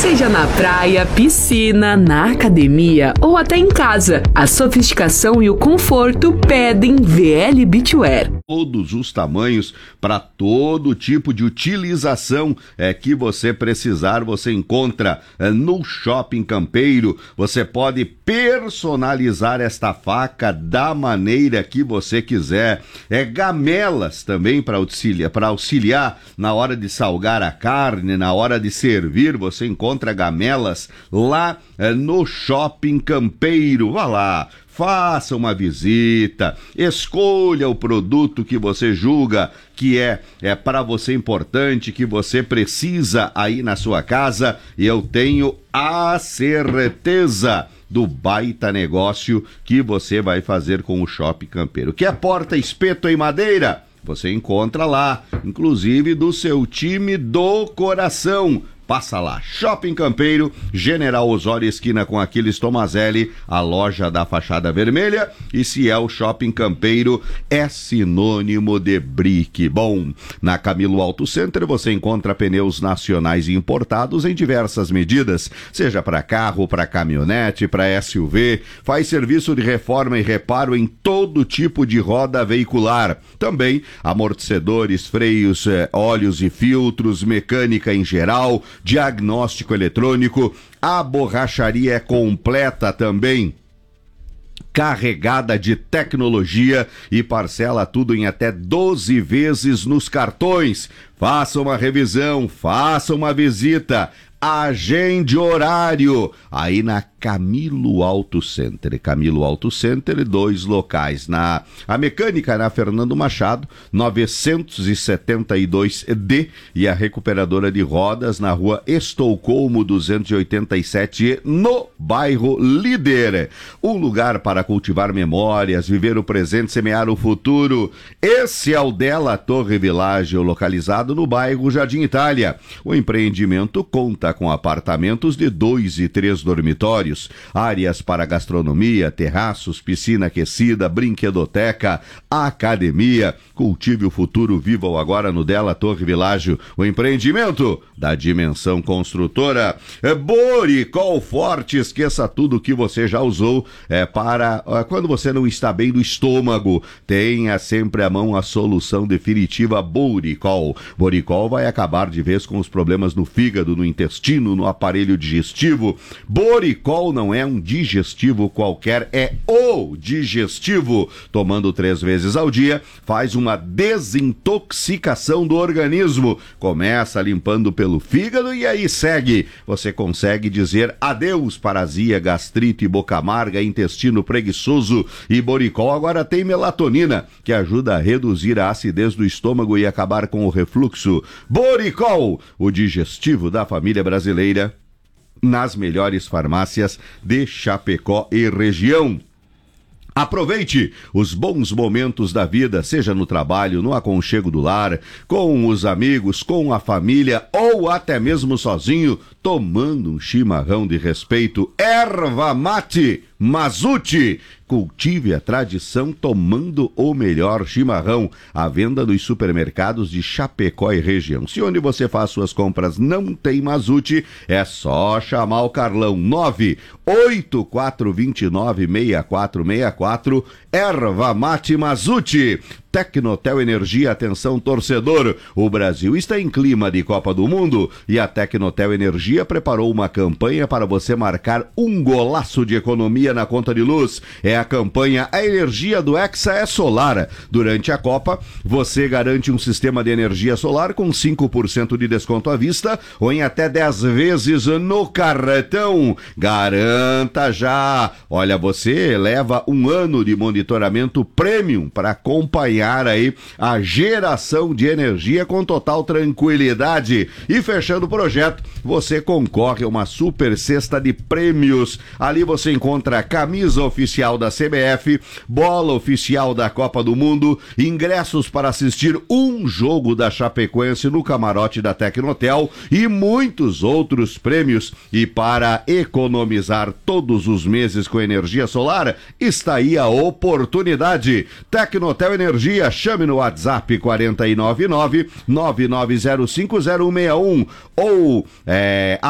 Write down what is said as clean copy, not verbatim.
Seja na praia, piscina, na academia ou até em casa, a sofisticação e o conforto pedem VL Beachwear. Todos os tamanhos, para todo tipo de utilização que você precisar, você encontra no Shopping Campeiro. Você pode personalizar esta faca da maneira que você quiser. Gamelas também para auxiliar na hora de salgar a carne, na hora de servir. Você encontra gamelas lá no Shopping Campeiro. Vá lá, faça uma visita, escolha o produto que você julga que é para você importante, que você precisa aí na sua casa, e eu tenho a certeza do baita negócio que você vai fazer com o Shopping Campeiro. Que é porta-espeto em madeira? Você encontra lá, inclusive do seu time do coração. Passa lá, Shopping Campeiro, General Osório esquina com Aquiles Tomazelli, a loja da fachada vermelha. E se é o Shopping Campeiro, é sinônimo de brique. Bom, na Camilo Auto Center você encontra pneus nacionais e importados em diversas medidas, seja para carro, para caminhonete, para SUV. Faz serviço de reforma e reparo em todo tipo de roda veicular. Também amortecedores, freios, óleos e filtros, mecânica em geral, diagnóstico eletrônico. A borracharia é completa também, carregada de tecnologia, e parcela tudo em até 12 vezes nos cartões. Faça uma revisão, faça uma visita, agende horário aí na Camilo Auto Center. Camilo Auto Center, 2 locais. A mecânica na Fernando Machado, 972D, e a recuperadora de rodas na rua Estocolmo, 287, no bairro Líder. Um lugar para cultivar memórias, viver o presente, semear o futuro. Esse é o Della Torre Világio, localizado no bairro Jardim Itália. O empreendimento conta com apartamentos de 2 e 3 dormitórios, áreas para gastronomia, terraços, piscina aquecida, brinquedoteca, academia. Cultive o futuro, viva o agora no Della Torre Világio, o empreendimento da Dimensão Construtora. Boricol Forte, esqueça tudo que você já usou para quando você não está bem do estômago. Tenha sempre à mão a solução definitiva Boricol. Boricol vai acabar de vez com os problemas no fígado, no intestino, no aparelho digestivo. Boricol não é um digestivo qualquer, é o digestivo. Tomando 3 vezes ao dia, faz uma desintoxicação do organismo. Começa limpando pelo fígado e aí segue. Você consegue dizer adeus para azia, gastrite, boca amarga, intestino preguiçoso. E Boricol agora tem melatonina, que ajuda a reduzir a acidez do estômago e acabar com o refluxo. Boricol, o digestivo da família brasileira, nas melhores farmácias de Chapecó e região. Aproveite os bons momentos da vida, seja no trabalho, no aconchego do lar, com os amigos, com a família ou até mesmo sozinho, tomando um chimarrão de respeito. Erva Mate Mazzuti. Cultive a tradição tomando o melhor chimarrão. À venda nos supermercados de Chapecó e região. Se onde você faz suas compras não tem Mazzuti, é só chamar o Carlão. 984296464. Erva Mate Mazzuti. Tecnotel Energia, atenção torcedor, o Brasil está em clima de Copa do Mundo e a Tecnotel Energia preparou uma campanha para você marcar um golaço de economia na conta de luz. É a campanha A Energia do Hexa é Solar. Durante a Copa, você garante um sistema de energia solar com 5% de desconto à vista ou em até 10 vezes no cartão. Garanta já! Olha, você leva 1 ano de monitoramento premium para acompanhar aí a geração de energia com total tranquilidade. E fechando o projeto, você concorre a uma super cesta de prêmios. Ali você encontra a camisa oficial da CBF, bola oficial da Copa do Mundo, ingressos para assistir um jogo da Chapecoense no camarote da Tecnotel e muitos outros prêmios. E para economizar todos os meses com energia solar, está aí a oportunidade. Tecnotel Energia, chame no WhatsApp 499-9905-0161 ou